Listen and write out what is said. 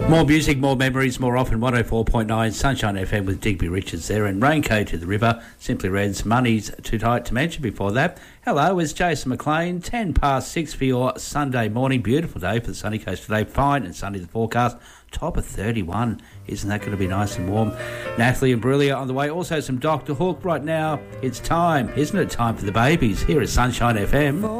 More music, more memories, more often. 104.9 Sunshine FM with Digby Richards there, and Raincoat to the River. Simply Red's Money's Too Tight to Mention. Before that, hello, it's Jason McLean. 10 past 6 for your Sunday morning. Beautiful day for the sunny coast today. Fine and sunny the forecast. Top of 31. Isn't that going to be nice and warm? Natalie and Brulia on the way. Also some Dr. Hook right now. It's time, isn't it? Time for the babies here at Sunshine FM.